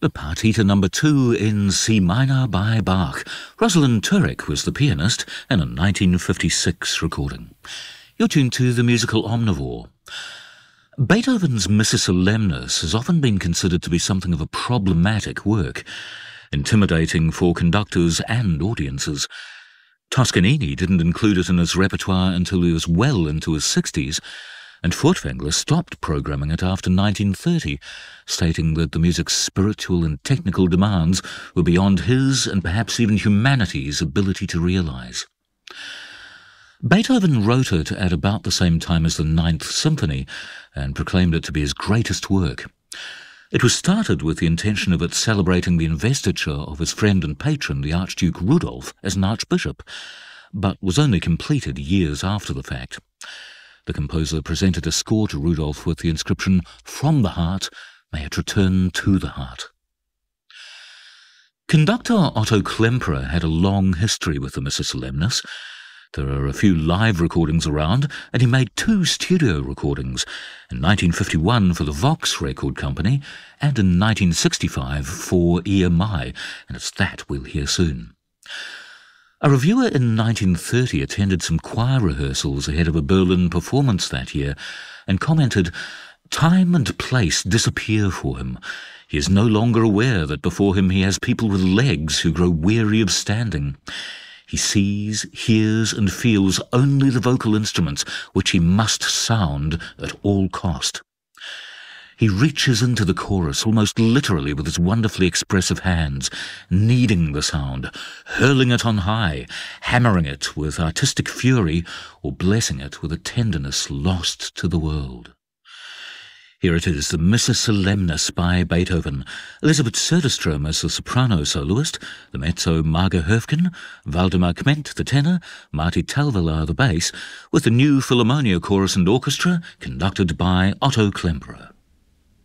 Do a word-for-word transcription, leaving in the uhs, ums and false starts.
The Partita number two in C minor by Bach. Rosalind Turek was the pianist in a nineteen fifty-six recording. You're tuned to The Musical Omnivore. Beethoven's Missa Solemnis has often been considered to be something of a problematic work, intimidating for conductors and audiences. Toscanini didn't include it in his repertoire until he was well into his sixties, and Furtwängler stopped programming it after nineteen thirty, stating that the music's spiritual and technical demands were beyond his and perhaps even humanity's ability to realize. Beethoven wrote it at about the same time as the Ninth Symphony and proclaimed it to be his greatest work. It was started with the intention of it celebrating the investiture of his friend and patron, the Archduke Rudolf, as an archbishop, but was only completed years after the fact. The composer presented a score to Rudolf with the inscription, "From the heart, may it return to the heart." Conductor Otto Klemperer had a long history with the Missa Solemnis. There are a few live recordings around, and he made two studio recordings, in nineteen fifty-one for the Vox Record Company and in nineteen sixty-five for E M I, and it's that we'll hear soon. A reviewer in nineteen thirty attended some choir rehearsals ahead of a Berlin performance that year and commented, "Time and place disappear for him. He is no longer aware that before him he has people with legs who grow weary of standing. He sees, hears and feels only the vocal instruments which he must sound at all cost. He reaches into the chorus almost literally with his wonderfully expressive hands, kneading the sound, hurling it on high, hammering it with artistic fury, or blessing it with a tenderness lost to the world." Here it is, the Missa Solemnis by Beethoven. Elisabeth Söderström as the soprano soloist, the mezzo Marga Höfgen, Waldemar Kment the tenor, Martti Talvela the bass, with the new Philharmonia Chorus and Orchestra, conducted by Otto Klemperer.